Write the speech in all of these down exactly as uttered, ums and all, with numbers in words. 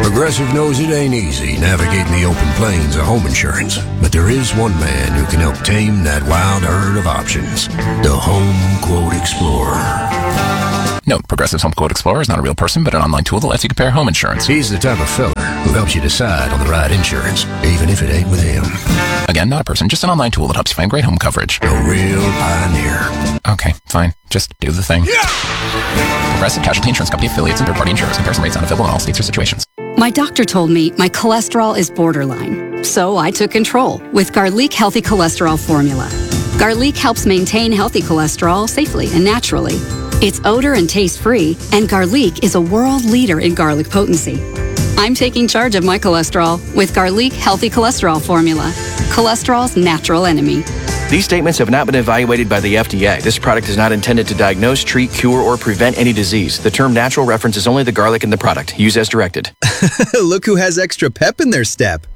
Progressive knows it ain't easy navigating the open plains of home insurance, but there is one man who can help tame that wild herd of options. The Home Quote Explorer. Note, Progressive's Home Quote Explorer is not a real person, but an online tool that lets you compare home insurance. He's the type of fella who helps you decide on the right insurance, even if it ain't with him. Again, not a person, just an online tool that helps you find great home coverage. A real pioneer. Okay, fine. Just do the thing. Yeah! Progressive Casualty Insurance Company affiliates and third-party insurers. Comparison rates not available in all states or situations. My doctor told me my cholesterol is borderline, so I took control with Garlic Healthy Cholesterol Formula. Garlic helps maintain healthy cholesterol safely and naturally. It's odor and taste-free, and Garlic is a world leader in garlic potency. I'm taking charge of my cholesterol with Garlic Healthy Cholesterol Formula, cholesterol's natural enemy. These statements have not been evaluated by the F D A. This product is not intended to diagnose, treat, cure, or prevent any disease. The term natural references only the garlic in the product. Use as directed. Look who has extra pep in their step.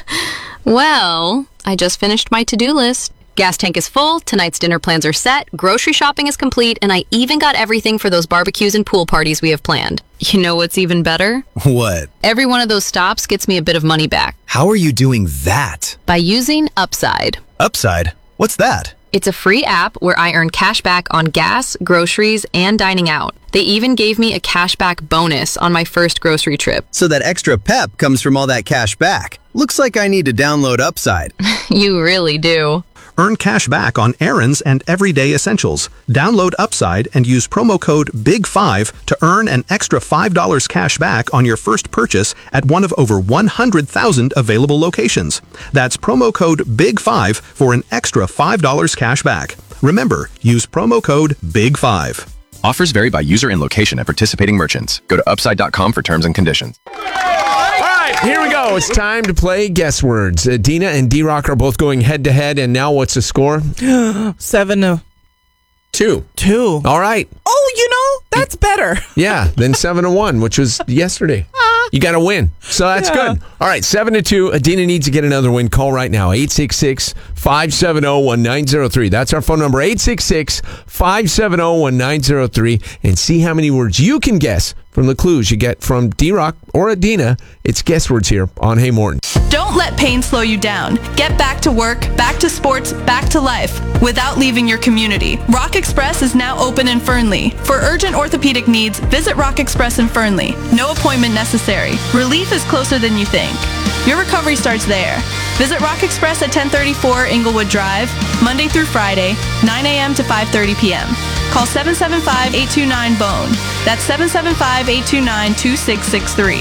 Well, I just finished my to-do list. Gas tank is full, tonight's dinner plans are set, grocery shopping is complete, and I even got everything for those barbecues and pool parties we have planned. You know what's even better? What? Every one of those stops gets me a bit of money back. How are you doing that? By using Upside. Upside? What's that? It's a free app where I earn cash back on gas, groceries, and dining out. They even gave me a cashback bonus on my first grocery trip. So that extra pep comes from all that cash back. Looks like I need to download Upside. You really do. Earn cash back on errands and everyday essentials. Download Upside and use promo code big five to earn an extra five dollars cash back on your first purchase at one of over one hundred thousand available locations. That's promo code big five for an extra five dollars cash back. Remember, use promo code big five. Offers vary by user and location at participating merchants. Go to upside dot com for terms and conditions. Here we go. It's time to play Guess Words. Uh, Dina and D-Rock are both going head-to-head, and now what's the score? Seven to... Two. Two. All right. Oh, you know, that's better. Yeah, then seven to one, which was yesterday. You got to win. So that's yeah. good. All right, seven to two. Adina needs to get another win. Call right now. eight six six, five seven zero, one nine zero three. That's our phone number. eight six six, five seven zero, one nine zero three. And see how many words you can guess from the clues you get from D-Rock or Adina. It's Guess Words here on Hey Morton. Don't let pain slow you down. Get back to work, back to sports, back to life without leaving your community. Rock Express is now open in Fernley. For urgent orthopedic needs, visit Rock Express in Fernley. No appointment necessary. Relief is closer than you think. Your recovery starts there. Visit Rock Express at ten thirty-four Inglewood Drive, Monday through Friday, nine a.m. to five thirty p.m. Call seven seven five, eight two nine, BONE. That's seven seven five, eight two nine, two six six three.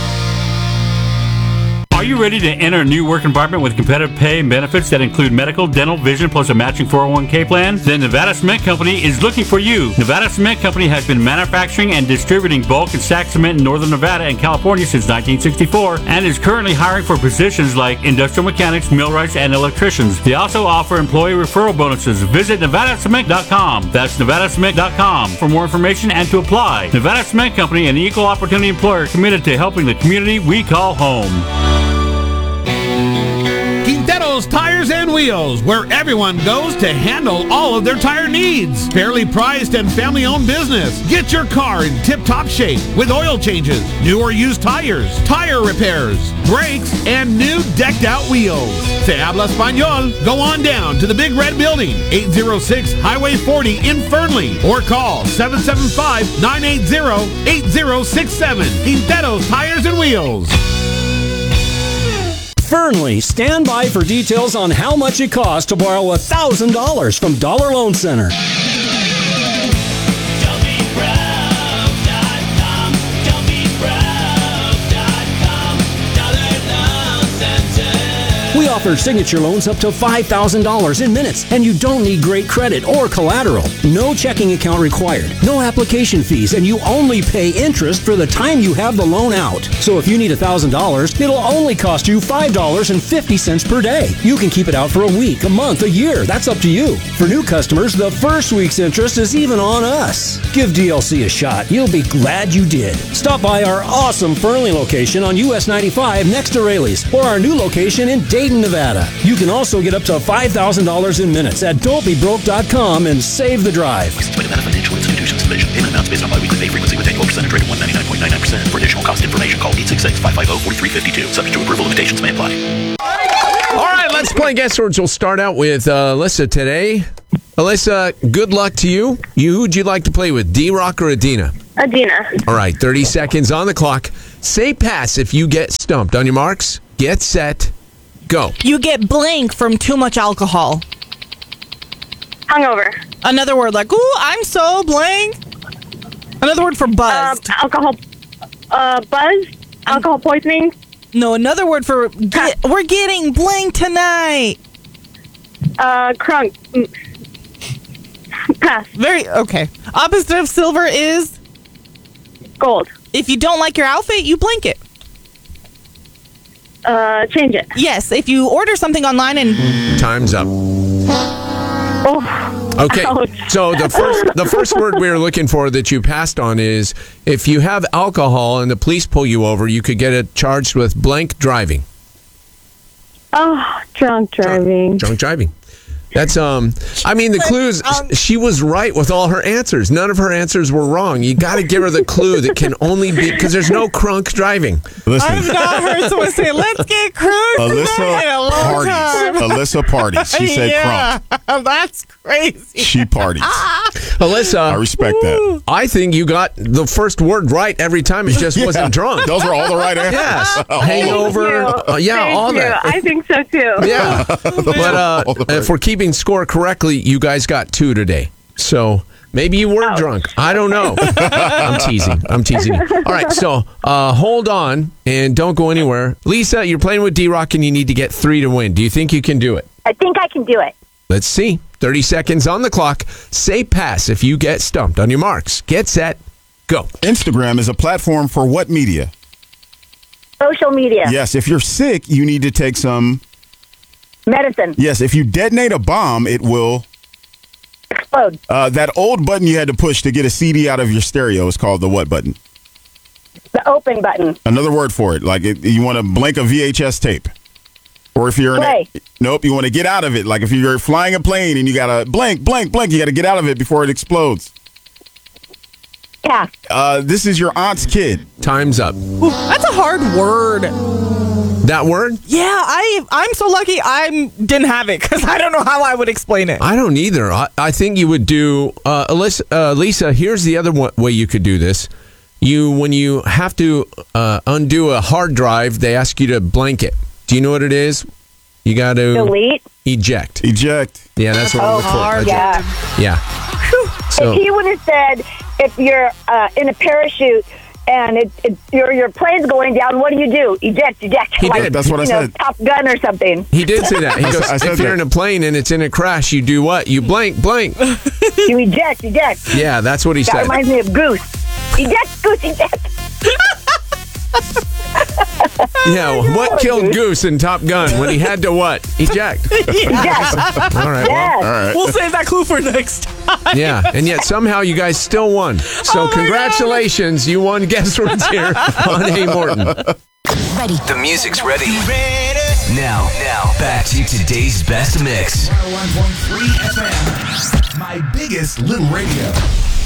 Are you ready to enter a new work environment with competitive pay and benefits that include medical, dental, vision, plus a matching four oh one k plan? Then Nevada Cement Company is looking for you. Nevada Cement Company has been manufacturing and distributing bulk and stack cement in northern Nevada and California since nineteen sixty-four and is currently hiring for positions like industrial mechanics, millwrights, and electricians. They also offer employee referral bonuses. Visit nevada cement dot com. That's nevada cement dot com for more information and to apply. Nevada Cement Company, an equal opportunity employer committed to helping the community we call home. Quintero's Tires and Wheels, where everyone goes to handle all of their tire needs. Fairly priced and family-owned business. Get your car in tip-top shape with oil changes, new or used tires, tire repairs, brakes, and new decked-out wheels. Se habla español. Go on down to the Big Red Building, eight oh six Highway forty in Fernley, or call seven seven five, nine eight zero, eight zero six seven. Quintero's Tires and Wheels. Fernley, stand by for details on how much it costs to borrow one thousand dollars from Dollar Loan Center. We offer signature loans up to five thousand dollars in minutes, and you don't need great credit or collateral. No checking account required, no application fees, and you only pay interest for the time you have the loan out. So if you need one thousand dollars, it'll only cost you five dollars and fifty cents per day. You can keep it out for a week, a month, a year. That's up to you. For new customers, the first week's interest is even on us. Give D L C a shot. You'll be glad you did. Stop by our awesome Fernley location on U S ninety-five next to Raley's, or our new location in Dayton, Nevada. You can also get up to five thousand dollars in minutes at don't be broke dot com and save the drive. Nevada Financial Institutions Division. Payment amounts based on biweekly pay frequency with annual percentage rate of one ninety-nine point nine nine percent. For additional cost information, call eight six six six, five five zero, four three five two. Subject to approval, limitations may apply. All right, let's play Guess Words. We'll start out with uh, Alyssa today. Alyssa, good luck to you. You, who'd you like to play with, D-Rock or Adina? Adina. All right, thirty seconds on the clock. Say pass if you get stumped. On your marks, get set, go. You get blank from too much alcohol. Hungover. Another word like, ooh, I'm so blank. Another word for buzzed. Um, alcohol. Uh, buzz. Alcohol poisoning. No, another word for get, we're getting blank tonight. Uh, crunk. Pass. Very okay. Opposite of silver is gold. If you don't like your outfit, you blank it. Uh, change it. Yes, if you order something online and Time's up. Oh. Okay, Ouch. so the first the first word we were looking for that you passed on is if you have alcohol and the police pull you over, you could get it charged with blank driving. Oh, drunk driving. Drunk driving. That's um. I mean, the clues. She was right with all her answers. None of her answers were wrong. You got to give her the clue that can only be because there's no crunk driving. Listen, I've not heard someone say, "Let's get crunk Alyssa tonight" in a long parties. time. Alyssa parties. She said yeah, crunk. That's crazy. She parties. Alyssa, I respect that. I think you got the first word right every time. It just Yeah. wasn't drunk. Those are all the right answers. Yes, Oh. hangover. Uh, yeah, Thank all you. that. I think so too. Yeah, but uh, if we're keeping score correctly, you guys got two today. So maybe you were drunk. I don't know. I'm teasing. I'm teasing you. All right, so uh, hold on and don't go anywhere. Lisa, you're playing with D-Rock and you need to get three to win. Do you think you can do it? I think I can do it. Let's see. thirty seconds on the clock. Say pass if you get stumped. On your marks, get set, go. Instagram is a platform for what media? Social media. Yes, if you're sick, you need to take some Medicine. Yes, if you detonate a bomb, it will explode. Uh, that old button you had to push to get a C D out of your stereo is called the what button? The open button. Another word for it. Like it, you want to blank a V H S tape. Or if you're in a, nope, you want to get out of it. Like if you're flying a plane and you got to blank, blank, blank, you got to get out of it before it explodes. Yeah. Uh, this is your aunt's kid. Time's up. Ooh, that's a hard word. That word? Yeah, I I'm so lucky I didn't have it because I don't know how I would explain it. I don't either. I, I think you would do, uh, Alyssa, uh, Lisa, here's the other one, way you could do this. You, when you have to uh, undo a hard drive, they ask you to blank it. Do you know what it is? You got to delete, eject, eject. Yeah, that's what oh, I'm looking for. Yeah. Yeah. So, if he would have said, if you're uh, in a parachute and it, it, your your plane's going down, what do you do? Eject, eject. He like, did. That's what I you know, said. Top Gun or something. He did say that. He I goes, said- I said if you're that. in a plane and it's in a crash, you do what? You blank, blank. You eject, eject. Yeah, that's what he that said. reminds me of Goose. Eject, Goose, eject. Yeah, what killed Goose in Top Gun when he had to what? Eject. Eject. All right. Yes. Well, all right. We'll save that clue for next time. Yeah, and yet somehow you guys still won. So Oh my congratulations, you won Guess Words here on Hey Morton. Ready. The music's ready. Now, now, back to today's best mix. one oh one point three F M, my biggest little radio.